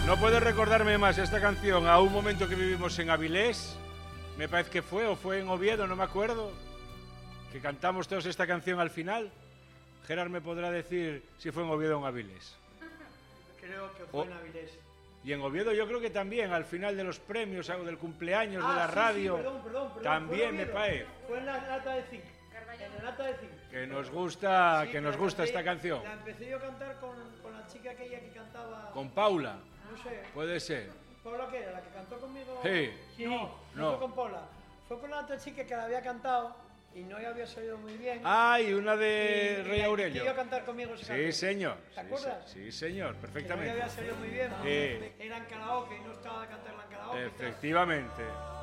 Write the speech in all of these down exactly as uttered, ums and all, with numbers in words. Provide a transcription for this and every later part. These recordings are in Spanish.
No puedo recordarme más esta canción a un momento que vivimos en Avilés, me parece que fue, o fue en Oviedo, no me acuerdo, que cantamos todos esta canción al final. Gerard me podrá decir si fue en Oviedo o en Avilés. Creo que fue o, en Avilés. Y en Oviedo yo creo que también, al final de los premios o del cumpleaños ah, de la sí, radio, sí, perdón, perdón, perdón, también me parece. Fue en la lata de zinc. En la lata de zinc. Que nos gusta, sí, que nos gusta empecé, esta canción. La empecé yo a cantar con, con la chica aquella que cantaba... ¿Con Paula? No sé. Puede ser. ¿Paula qué era? ¿La que cantó conmigo? Sí. sí no, no, no fue con Paula. Fue con la otra chica que la había cantado y no había salido muy bien. Ah, y una de y, Rey y Aurelio. Yo a cantar conmigo. Sí, canto. señor. ¿Te sí, acuerdas? Sí, señor, perfectamente. Que no había salido muy bien. Sí. Era en karaoke y no estaba de cantarla en karaoke. Efectivamente.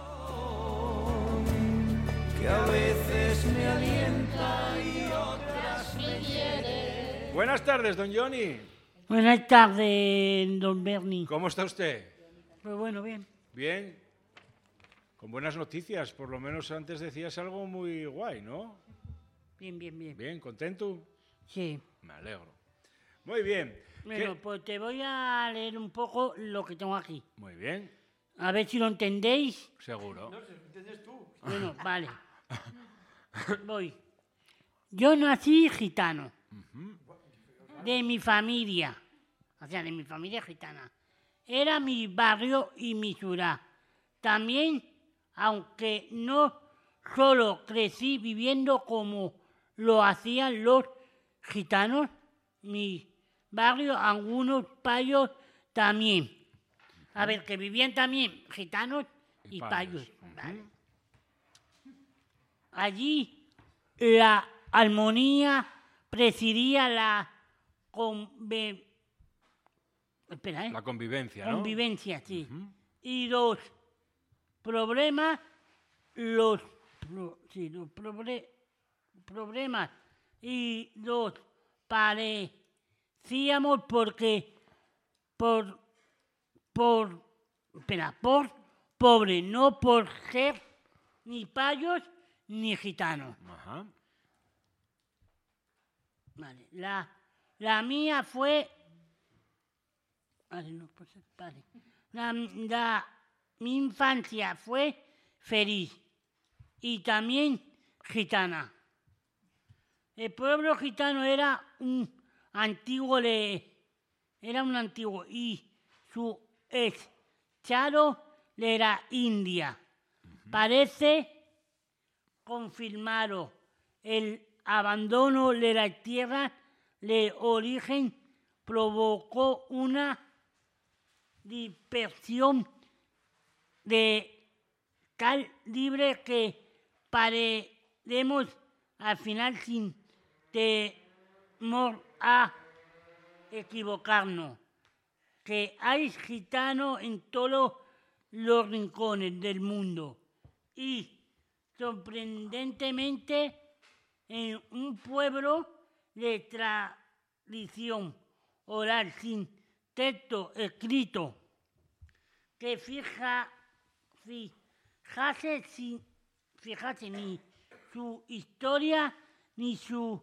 Que a veces me alienta y otras me hiere. Buenas tardes, don Johnny. Buenas tardes, don Bernie. ¿Cómo está usted? Pues bueno, bien. Bien. Con buenas noticias, por lo menos antes decías algo muy guay, ¿no? Bien, bien, bien. Bien, ¿contento? Sí. Me alegro. Muy bien. Bueno, ¿Qué? pues te voy a leer un poco lo que tengo aquí. Muy bien. A ver si lo entendéis. Seguro. No, si lo entiendes tú. Bueno, vale. Voy. Yo nací gitano. Uh-huh. De mi familia. O sea, de mi familia gitana. Era mi barrio y mi ciudad. También, aunque no solo crecí viviendo como lo hacían los gitanos, mi barrio, algunos payos también. A ver, que vivían también gitanos y, y payos. payos. ¿Vale? Uh-huh. Allí la armonía presidía la conve... Espera, ¿eh? La convivencia, ¿no? Convivencia, sí. Uh-huh. Y los problemas, los, pro, sí, los proble, problemas y los parecíamos porque por, por, espera, por pobre, no por ser ni payos ni gitanos. Uh-huh. Vale, la, la mía fue... Vale, no, pues, vale. La, la, mi infancia fue feliz y también gitana. El pueblo gitano era un antiguo, le, era un antiguo y su estado era India. Uh-huh. Parece confirmado el abandono de la tierra de origen provocó una dispersión de calibre que parecemos al final sin temor a equivocarnos, que hay gitanos en todos los rincones del mundo y sorprendentemente en un pueblo de tradición oral sin texto escrito que fija, fijase, sin, fijase ni su historia ni su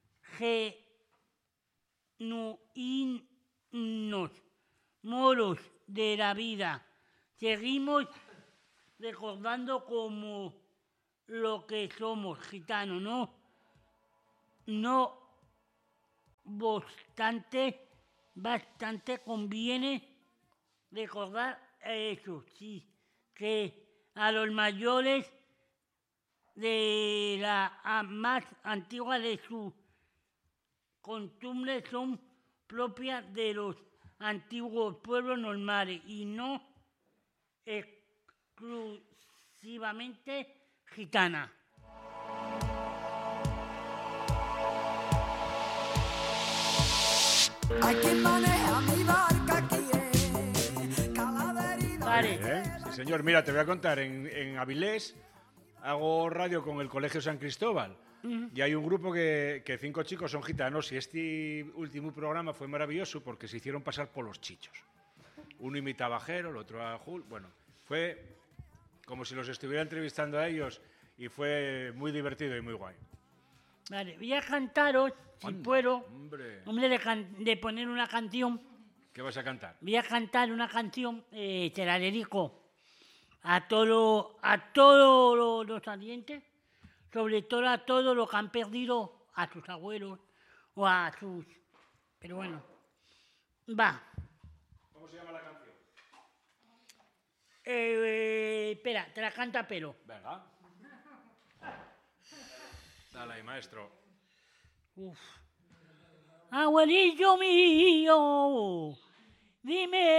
genuinos moros de la vida. Seguimos recordando como lo que somos gitanos, ¿no? No obstante, bastante conviene recordar eso, sí, que a los mayores de la más antigua de sus costumbres son propias de los antiguos pueblos normales y no exclusivamente gitanas. Hay quien maneja mi barca aquí en Calaverida. Vale. ¿Eh? Sí, señor. Mira, te voy a contar. En, en Avilés hago radio con el Colegio San Cristóbal. Uh-huh. Y hay un grupo que, que cinco chicos son gitanos y este último programa fue maravilloso porque se hicieron pasar por los chichos. Uno imitaba a Jero, el otro a Jul. Bueno, fue como si los estuviera entrevistando a ellos y fue muy divertido y muy guay. Vale, voy a cantaros, si Anda, puedo, hombre, hombre de, can- de poner una canción ¿Qué vas a cantar? Voy a cantar una canción, eh, te la dedico a todos a todos los salientes, sobre todo a todos los que han perdido a sus abuelos o a sus... Pero bueno, va. ¿Cómo se llama la canción? Eh, eh, espera, te la canta Pelo. Venga. Dale ahí, maestro. Uf. Abuelillo mío, dime